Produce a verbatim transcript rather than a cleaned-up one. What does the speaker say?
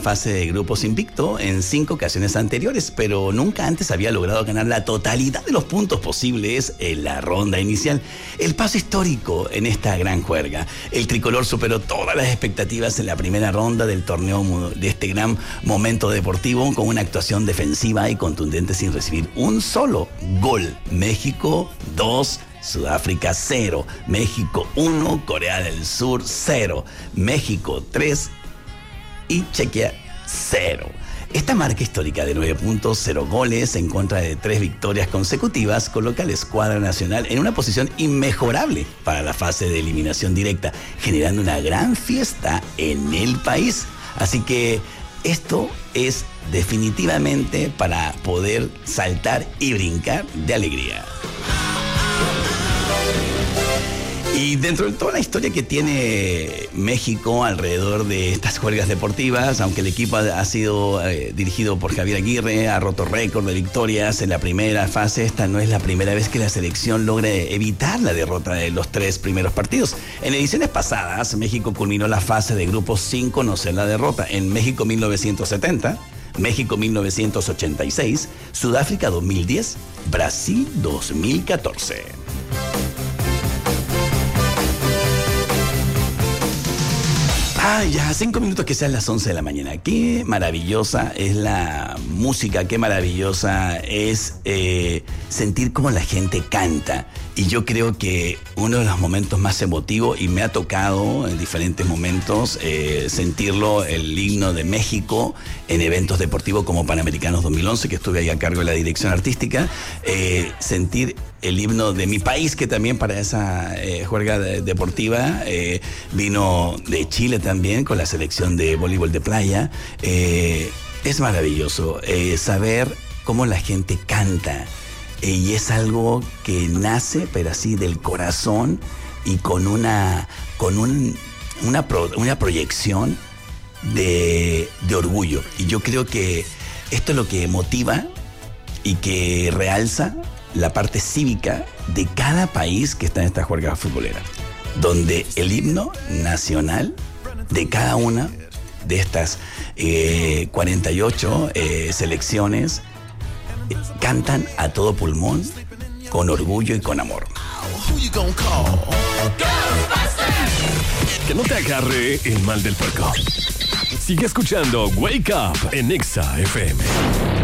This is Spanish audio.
fase de grupos invicto en cinco ocasiones anteriores, pero nunca antes había logrado ganar la totalidad de los puntos posibles en la ronda inicial. El paso histórico en esta gran juerga. El tricolor superó todas las expectativas en la primera ronda del torneo, de este gran momento deportivo, con una actuación defensiva y contundente sin recibir un solo gol. México dos, Sudáfrica cero, México uno, Corea del Sur cero, México tres y Chequia cero. Esta marca histórica de nueve puntos, cero goles en contra de tres victorias consecutivas coloca a la escuadra nacional en una posición inmejorable para la fase de eliminación directa, generando una gran fiesta en el país. Así que esto es definitivamente para poder saltar y brincar de alegría. Y dentro de toda la historia que tiene México alrededor de estas juergas deportivas, aunque el equipo ha sido eh, dirigido por Javier Aguirre, ha roto récord de victorias en la primera fase, esta no es la primera vez que la selección logra evitar la derrota de los tres primeros partidos. En ediciones pasadas, México culminó la fase de grupos sin conocer la derrota. En México mil novecientos setenta, México mil novecientos ochenta y seis, Sudáfrica dos mil diez, Brasil dos mil catorce. Ah, ya, cinco minutos que sean las once de la mañana. Qué maravillosa es la música, qué maravillosa es eh, sentir cómo la gente canta. Y yo creo que uno de los momentos más emotivos, y me ha tocado en diferentes momentos eh, sentirlo, el himno de México en eventos deportivos como Panamericanos dos mil once, que estuve ahí a cargo de la dirección artística, eh, sentir el himno de mi país, que también para esa eh, juerga de, deportiva eh, vino de Chile también, con la selección de voleibol de playa. Eh, es maravilloso eh, saber cómo la gente canta. Eh, y es algo que nace, pero así del corazón y con una, con un, una, pro, una proyección de, de orgullo. Y yo creo que esto es lo que motiva y que realza la parte cívica de cada país que está en esta juerga futbolera, donde el himno nacional de cada una de estas eh, cuarenta y ocho eh, selecciones cantan a todo pulmón, con orgullo y con amor. Que no te agarre el mal del puerco. Sigue escuchando Wake Up en Exa F M.